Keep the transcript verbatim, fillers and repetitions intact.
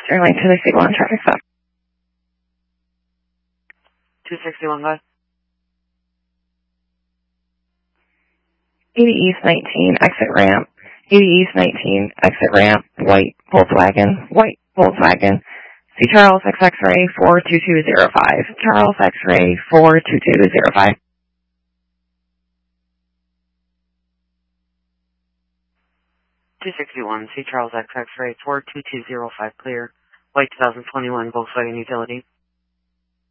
Airline two sixty-one, traffic stop. two sixty-one, go ahead. eighty East nineteen, exit ramp. eighty East nineteen, exit ramp, white Volkswagen, white Volkswagen. See Charles X X-ray four two two zero five. Charles X-ray four two two zero five. two sixty-one, see Charles X X-ray four two two zero five, clear. White twenty twenty-one Volkswagen Utility.